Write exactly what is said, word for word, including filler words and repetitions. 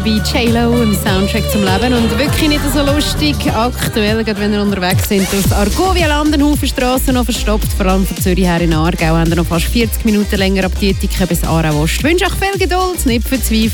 Bei J-Lo im Soundtrack zum Leben und wirklich nicht so lustig. Aktuell, gerade wenn wir unterwegs sind, aus Argovia landen Haufen Strassen noch verstopft. Vor allem von Zürich her in Aargau haben wir noch fast vierzig Minuten länger ab Dietiken bis Aarau Ost. Ich wünsche euch viel Geduld, nicht verzweifeln.